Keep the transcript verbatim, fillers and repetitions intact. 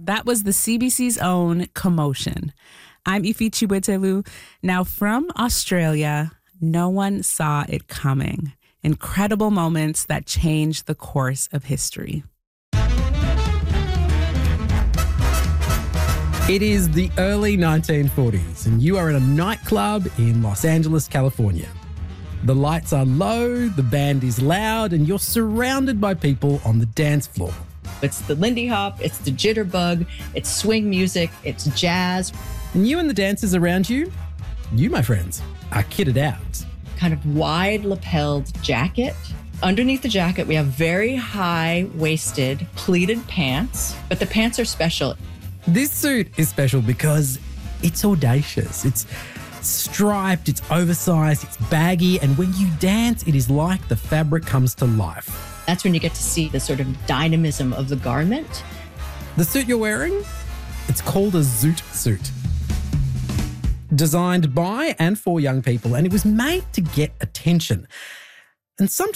That was the C B C's own Commotion. I'm Ifi Chiwetelu. Now from Australia, no one saw it coming. Incredible moments that changed the course of history. It is the early nineteen forties and you are in a nightclub in Los Angeles, California. The lights are low, the band is loud, and you're surrounded by people on the dance floor. It's the Lindy Hop, it's the Jitterbug, it's swing music, it's jazz. And you and the dancers around you, you, my friends, are kitted out. Kind of wide lapelled jacket. Underneath the jacket, we have very high-waisted pleated pants, but the pants are special. This suit is special because it's audacious. It's striped, it's oversized, it's baggy, and when you dance, it is like the fabric comes to life. That's when you get to see the sort of dynamism of the garment. The suit you're wearing, it's called a zoot suit. Designed by and for young people, and it was made to get attention. And sometimes